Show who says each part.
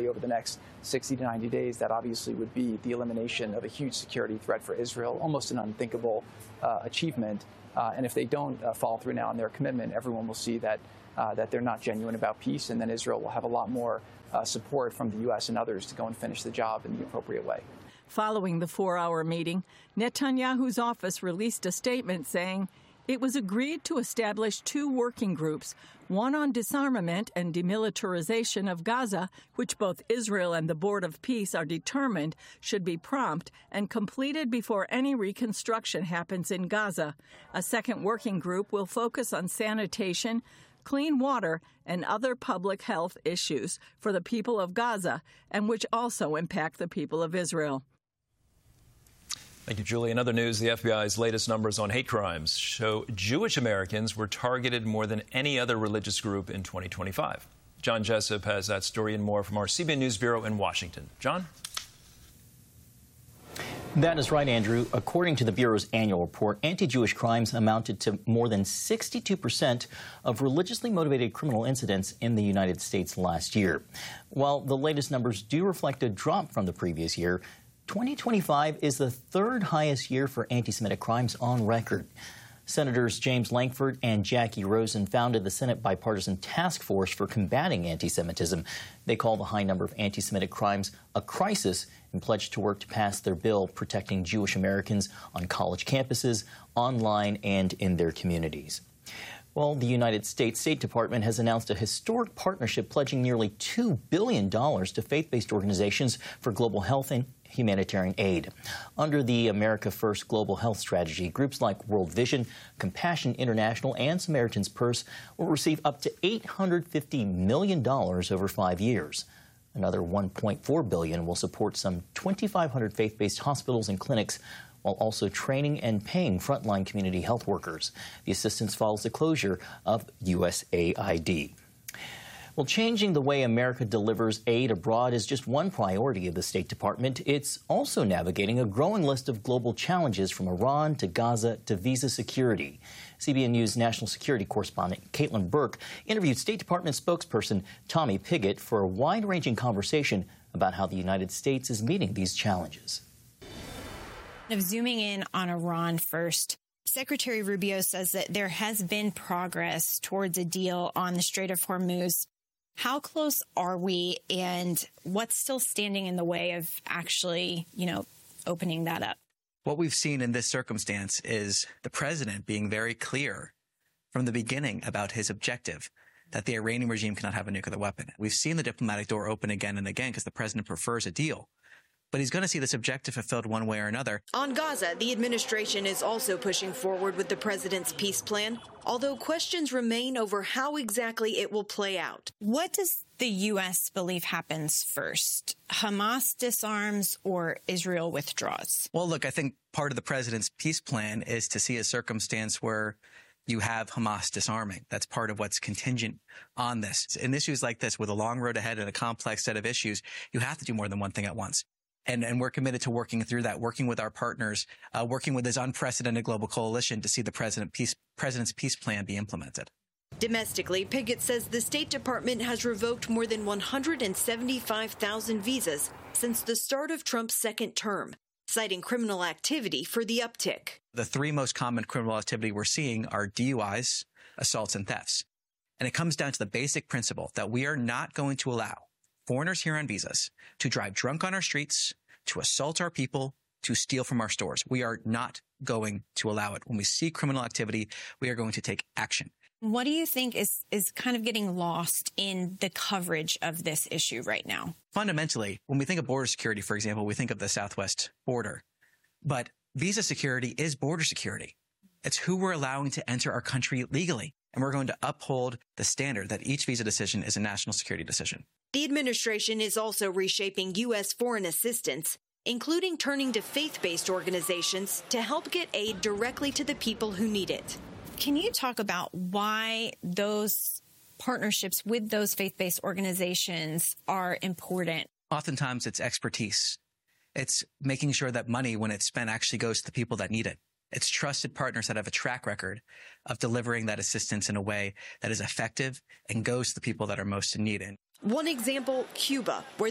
Speaker 1: quickly over the next 60 to 90 days, that obviously would be the elimination of a huge security threat for Israel, almost an unthinkable achievement. And if they don't follow through now on their commitment, everyone will see that they're not genuine about peace, and then Israel will have a lot more support from the U.S. and others to go and finish the job in the appropriate way.
Speaker 2: Following the 4-hour meeting, Netanyahu's office released a statement saying it was agreed to establish 2 working groups, one on disarmament and demilitarization of Gaza, which both Israel and the Board of Peace are determined should be prompt and completed before any reconstruction happens in Gaza. A second working group will focus on sanitation, clean water, and other public health issues for the people of Gaza, and which also impact the people of Israel.
Speaker 3: Thank you, Julie. In other news, the FBI's latest numbers on hate crimes show Jewish Americans were targeted more than any other religious group in 2025. John Jessup has that story and more from our CBN News Bureau in Washington. John?
Speaker 4: That is right, Andrew. According to the Bureau's annual report, anti-Jewish crimes amounted to more than 62% of religiously motivated criminal incidents in the United States last year. While the latest numbers do reflect a drop from the previous year, 2025 is the 3rd highest year for anti-Semitic crimes on record. Senators James Lankford and Jackie Rosen founded the Senate Bipartisan Task Force for Combating Anti-Semitism. They call the high number of anti-Semitic crimes a crisis and pledged to work to pass their bill protecting Jewish Americans on college campuses, online, and in their communities. Well, the United States State Department has announced a historic partnership pledging nearly $2 billion to faith-based organizations for global health and humanitarian aid. Under the America First Global Health Strategy, groups like World Vision, Compassion International, and Samaritan's Purse will receive up to $850 million over 5 years. Another $1.4 billion will support some 2,500 faith-based hospitals and clinics, while also training and paying frontline community health workers. The assistance follows the closure of USAID. Well, changing the way America delivers aid abroad is just one priority of the State Department. It's also navigating a growing list of global challenges from Iran to Gaza to visa security. CBN News national security correspondent Caitlin Burke interviewed State Department spokesperson Tommy Pigott for a wide-ranging conversation about how the United States is meeting these challenges.
Speaker 5: Zooming in on Iran first, Secretary Rubio says that there has been progress towards a deal on the Strait of Hormuz. How close are we, and what's still standing in the way of actually, opening that up?
Speaker 6: What we've seen in this circumstance is the president being very clear from the beginning about his objective, that the Iranian regime cannot have a nuclear weapon. We've seen the diplomatic door open again and again because the president prefers a deal. But he's going to see this objective fulfilled one way or another.
Speaker 7: On Gaza, the administration is also pushing forward with the president's peace plan, although questions remain over how exactly it will play out.
Speaker 5: What does the U.S. believe happens first? Hamas disarms or Israel withdraws?
Speaker 6: Well, look, I think part of the president's peace plan is to see a circumstance where you have Hamas disarming. That's part of what's contingent on this. In issues like this, with a long road ahead and a complex set of issues, you have to do more than one thing at once. And we're committed to working through that, working with our partners, working with this unprecedented global coalition to see the president's peace plan be implemented.
Speaker 7: Domestically, Pigott says the State Department has revoked more than 175,000 visas since the start of Trump's second term, citing criminal activity for the uptick.
Speaker 6: The 3 most common criminal activity we're seeing are DUIs, assaults, and thefts. And it comes down to the basic principle that we are not going to allow foreigners here on visas to drive drunk on our streets, to assault our people, to steal from our stores. We are not going to allow it. When we see criminal activity, we are going to take action.
Speaker 5: What do you think is kind of getting lost in the coverage of this issue right now?
Speaker 6: Fundamentally, when we think of border security, for example, we think of the southwest border. But visa security is border security. It's who we're allowing to enter our country legally. And we're going to uphold the standard that each visa decision is a national security decision.
Speaker 7: The administration is also reshaping U.S. foreign assistance, including turning to faith-based organizations to help get aid directly to the people who need it.
Speaker 5: Can you talk about why those partnerships with those faith-based organizations are important?
Speaker 6: Oftentimes it's expertise. It's making sure that money, when it's spent, actually goes to the people that need it. It's trusted partners that have a track record of delivering that assistance in a way that is effective and goes to the people that are most in need.
Speaker 7: One example, Cuba, where